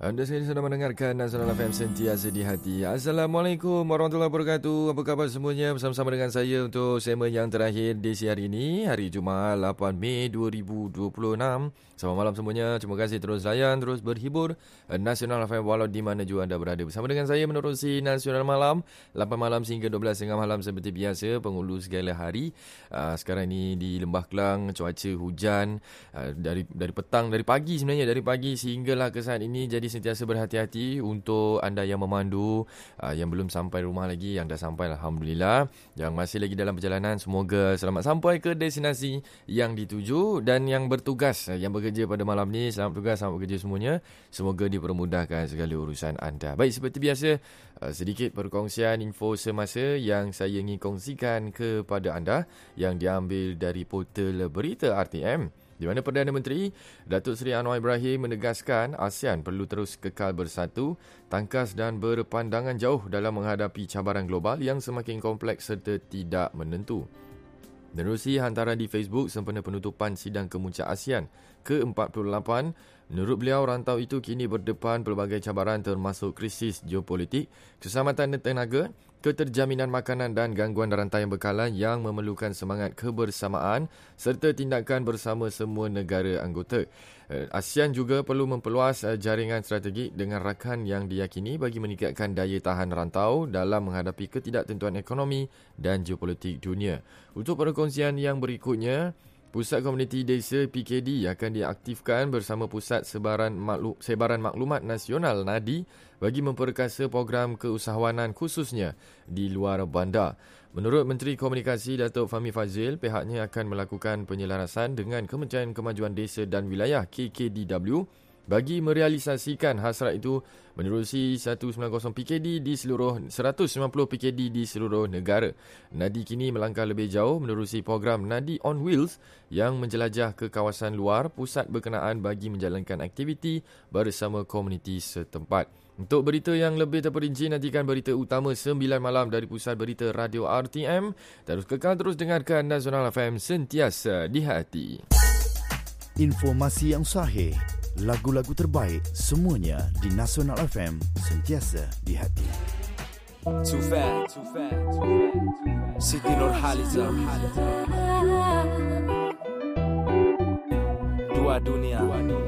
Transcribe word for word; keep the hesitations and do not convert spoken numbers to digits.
Anda sekali sedang mendengarkan Nasional F M Sentiasa di Hati. Assalamualaikum warahmatullahi wabarakatuh. Apa khabar semuanya? Bersama-sama dengan saya untuk segmen yang terakhir di hari ini, hari Jumaat lapan Mei dua ribu dua puluh enam. Selamat malam semuanya. Terima kasih terus layan, terus berhibur Nasional F M walau di mana juga anda berada. Bersama dengan saya menerusi Nasional Malam lapan malam hingga dua belas tengah malam seperti biasa, penghulu segala hari. Uh, sekarang ini di Lembah Kelang cuaca hujan uh, dari dari petang, dari pagi sebenarnya, dari pagi sehinggalah ke saat ini. Jadi sentiasa berhati-hati untuk anda yang memandu, uh, yang belum sampai rumah lagi, yang dah sampai alhamdulillah, yang masih lagi dalam perjalanan semoga selamat sampai ke destinasi yang dituju, dan yang bertugas, uh, yang bekerja pada malam ni, selamat tugas, selamat bekerja semuanya, semoga dipermudahkan segala urusan anda. Baik, seperti biasa, uh, sedikit perkongsian info semasa yang saya ingin kongsikan kepada anda yang diambil dari portal berita R T M, di mana Perdana Menteri Datuk Seri Anwar Ibrahim menegaskan ASEAN perlu terus kekal bersatu, tangkas dan berpandangan jauh dalam menghadapi cabaran global yang semakin kompleks serta tidak menentu. Menerusi hantaran di Facebook sempena penutupan sidang kemuncak ASEAN ke empat puluh lapan, menurut beliau rantau itu kini berdepan pelbagai cabaran termasuk krisis geopolitik, keselamatan tenaga, keterjaminan makanan dan gangguan rantai bekalan yang memerlukan semangat kebersamaan serta tindakan bersama semua negara anggota. ASEAN juga perlu memperluas jaringan strategik dengan rakan yang diyakini bagi meningkatkan daya tahan rantau dalam menghadapi ketidaktentuan ekonomi dan geopolitik dunia. Untuk perkongsian yang berikutnya, Pusat Komuniti Desa P K D akan diaktifkan bersama Pusat Sebaran, Maklum, Sebaran Maklumat Nasional N A D I bagi memperkasa program keusahawanan khususnya di luar bandar. Menurut Menteri Komunikasi Datuk Fahmi Fadzil, pihaknya akan melakukan penyelarasan dengan Kementerian Kemajuan Desa dan Wilayah K K D W bagi merealisasikan hasrat itu menerusi seratus sembilan puluh P K D di seluruh seratus sembilan puluh P K D di seluruh negara. N A D I kini melangkah lebih jauh menerusi program N A D I on Wheels yang menjelajah ke kawasan luar pusat berkenaan bagi menjalankan aktiviti bersama komuniti setempat. Untuk berita yang lebih terperinci, nantikan berita utama sembilan malam dari Pusat Berita Radio R T M. Terus kekal terus dengarkan Nasional F M Sentiasa di Hati. Informasi yang sahih, lagu-lagu terbaik, semuanya di Nasional F M Sentiasa di Hati. Too fat, too fat, too fat. Siti Nurhaliza. Dua dunia.